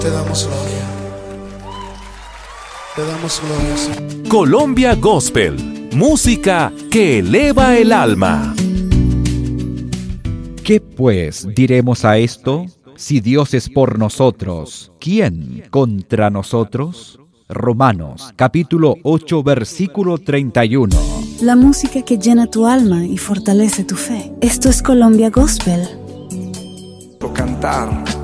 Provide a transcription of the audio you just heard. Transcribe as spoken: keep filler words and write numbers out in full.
Te damos gloria. Te damos gloria, Señor. Colombia Gospel, música que eleva el alma. ¿Qué pues diremos a esto? Si Dios es por nosotros, ¿quién contra nosotros? Romanos, capítulo ocho, versículo treinta y uno. La música que llena tu alma y fortalece tu fe. Esto es Colombia Gospel. Cantar